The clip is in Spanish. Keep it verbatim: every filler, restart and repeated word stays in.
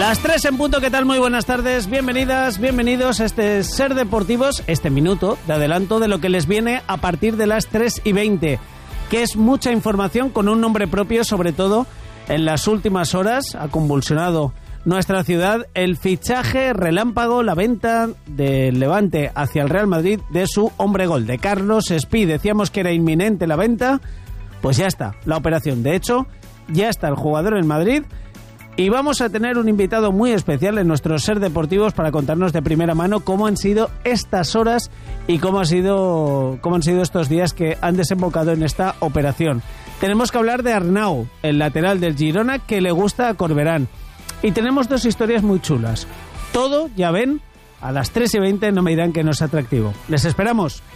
Las tres en punto, ¿qué tal? Muy buenas tardes, bienvenidas, bienvenidos a este Ser Deportivos, este minuto de adelanto de lo que les viene a partir de las tres y veinte, que es mucha información con un nombre propio, sobre todo en las últimas horas. Ha convulsionado nuestra ciudad el fichaje relámpago, la venta del Levante hacia el Real Madrid de su hombre gol, de Carlos Espí. Decíamos que era inminente la venta, pues ya está la operación. De hecho, ya está el jugador en Madrid. Y vamos a tener un invitado muy especial en nuestros Ser Deportivos para contarnos de primera mano cómo han sido estas horas y cómo, ha sido, cómo han sido estos días que han desembocado en esta operación. Tenemos que hablar de Arnau, el lateral del Girona, que le gusta a Corberán. Y tenemos dos historias muy chulas. Todo, ya ven, a las tres y veinte no me dirán que no es atractivo. Les esperamos.